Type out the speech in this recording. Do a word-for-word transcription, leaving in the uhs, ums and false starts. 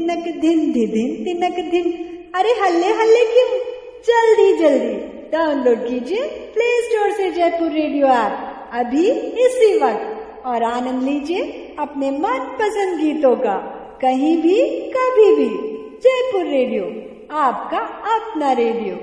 धिनक धिन धिन तिनक धिन। अरे हल्ले हल्ले क्यों, जल्दी जल्दी डाउनलोड कीजिए प्ले स्टोर से जयपुर रेडियो ऐप अभी इसी वक्त और आनंद लीजिए अपने मनपसंद गीतों का, कहीं भी कभी भी। जयपुर रेडियो, आपका अपना रेडियो।